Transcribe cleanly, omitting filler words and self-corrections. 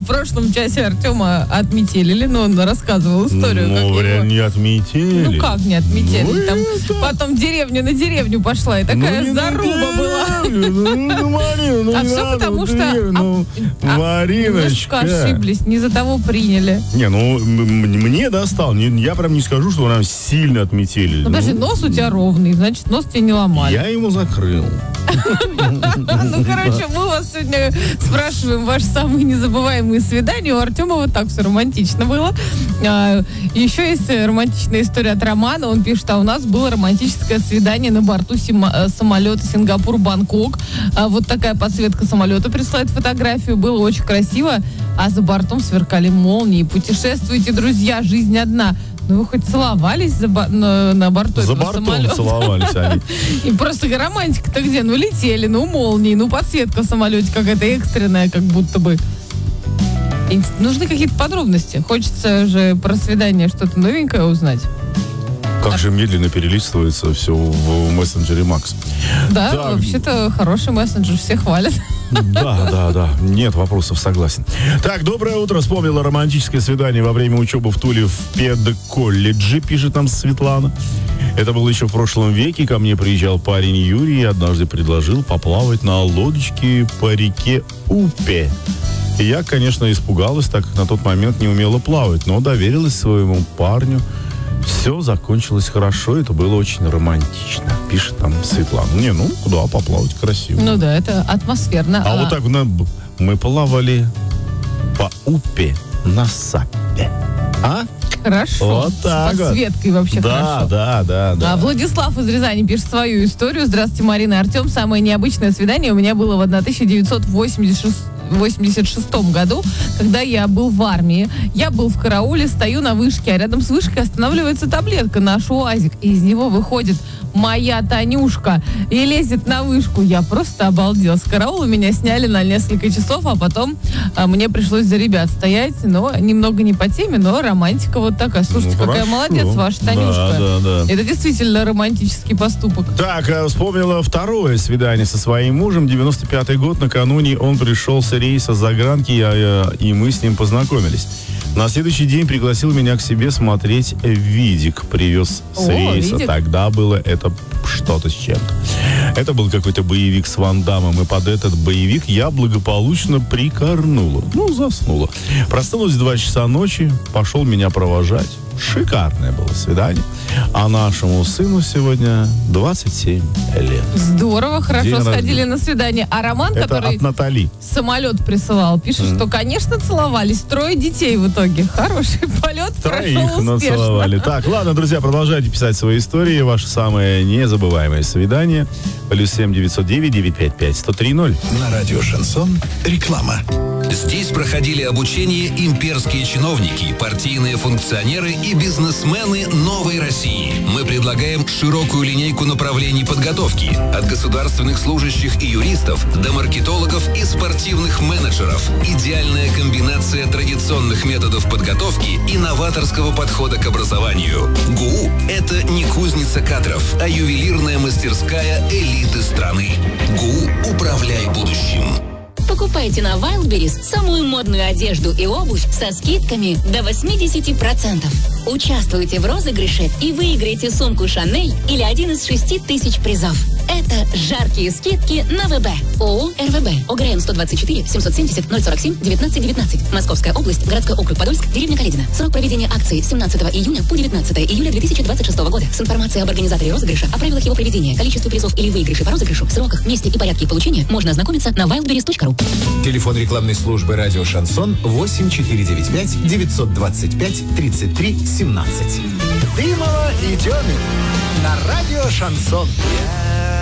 прошлом часе Артема отметелили, но он рассказывал историю. Не отметили. Ну как не отметили? Там потом деревня на деревню пошла, и такая заруба была. А все потому что Мариночка, ошиблись, не за того приняли. Не, ну мне достал. Я прям не скажу, что нам сильно отметили. Ну даже нос у тебя ровный, значит нос тебе не ломали. Я ему закрыл. Ну, короче, мы вас сегодня спрашиваем ваши самые незабываемые свидания. У Артема вот так все романтично было. Еще есть романтичная история от Романа. Он пишет, у нас было романтическое свидание на борту самолета Сингапур-Бангкок. Вот такая подсветка самолета присылает фотографию. Было очень красиво. А за бортом сверкали молнии. Путешествуйте, друзья, жизнь одна. Ну, вы хоть целовались на борту за этого самолета? За бортом целовались они. И просто романтика-то где? Ну, летели, молнии, подсветка в самолете какая-то экстренная, как будто бы. И нужны какие-то подробности. Хочется же про свидание что-то новенькое узнать. Как же медленно перелистывается все в мессенджере Макс. Да, так. Вообще-то хороший мессенджер, все хвалят. Да, нет вопросов, согласен. Так, доброе утро. Вспомнила романтическое свидание во время учебы в Туле в педколледже, пишет нам Светлана. Это было еще в прошлом веке. Ко мне приезжал парень Юрий и однажды предложил поплавать на лодочке по реке Упе. И я, конечно, испугалась, так как на тот момент не умела плавать, но доверилась своему парню. Все закончилось хорошо, это было очень романтично, пишет там Светлана. Куда поплавать, красиво. Ну да, это атмосферно. А вот так мы плавали по Упе на Саппе. Хорошо. Вот так с подсветкой вообще хорошо. Да. Владислав из Рязани пишет свою историю. Здравствуйте, Марина и Артем. Самое необычное свидание у меня было в 1986 году, когда я был в армии. Я был в карауле, стою на вышке, а рядом с вышкой останавливается таблетка, наш УАЗик, и из него выходит моя Танюшка и лезет на вышку. Я просто обалдел. С караула меня сняли на несколько часов, а потом мне пришлось за ребят стоять, но немного не по теме, но романтика вот такая. Слушайте, какая молодец ваша Танюшка. Да. Это действительно романтический поступок. Так, вспомнила второе свидание со своим мужем. 95-й год, накануне он пришел с рейса загранки, и мы с ним познакомились. На следующий день пригласил меня к себе смотреть видик. Привез с рейса. Видик? Тогда было это что-то с чем-то. Это был какой-то боевик с Ван Даммом. И под этот боевик я благополучно прикорнула. Заснула. Проснулась в 2 часа ночи. Пошел меня провожать. Шикарное было свидание. А нашему сыну сегодня 27 лет. Здорово, хорошо сходили на свидание. А Роман, это который от Натали самолет присылал, пишет, что, конечно, целовались. 3 детей в итоге. Хороший полет, прошел успешно. Нацеловали. Так, ладно, друзья, продолжайте писать свои истории. Ваше самое незабываемое свидание. +7 909 955 1030. На радио «Шансон» реклама. Здесь проходили обучение имперские чиновники, партийные функционеры и бизнесмены новой России. Мы предлагаем широкую линейку направлений подготовки. От государственных служащих и юристов до маркетологов и спортивных менеджеров. Идеальная комбинация традиционных методов подготовки и новаторского подхода к образованию. ГУ – это не кузница кадров, а ювелирная мастерская элиты страны. ГУ «Управляй будущим». Покупайте на Wildberries самую модную одежду и обувь со скидками до 80%. Участвуйте в розыгрыше и выиграйте сумку Шанель или один из 6000 призов. Это жаркие скидки на ВБ. ООО РВБ. ОГРН 124 770 047 1919. Московская область, городской округ Подольск, деревня Каледино. Срок проведения акции 17 июня по 19 июля 2026 года. С информацией об организаторе розыгрыша, о правилах его проведения, количестве призов или выигрышей по розыгрышу, сроках, месте и порядке их получения можно ознакомиться на wildberries.ru. Телефон рекламной службы «Радио Шансон» 8495 925 33 17. Дымова и Демин на радио «Шансон».